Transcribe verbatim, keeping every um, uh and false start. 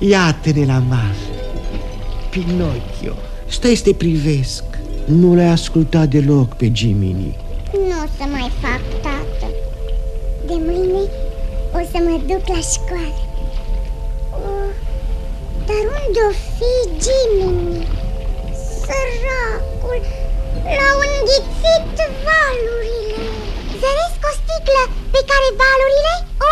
Iată-ne la masă. Pinocchio, stai să te privesc. Nu l-ai ascultat deloc pe Jiminy. Nu o să mai fac, tată. De mâine o să mă duc la școală. Oh, dar unde-o fi Jiminy? Săracul, l-au înghițit valurile. Zăresc o sticlă pe care valurile o